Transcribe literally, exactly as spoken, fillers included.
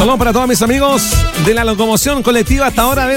saludo para todos mis amigos de la locomoción colectiva hasta ahora.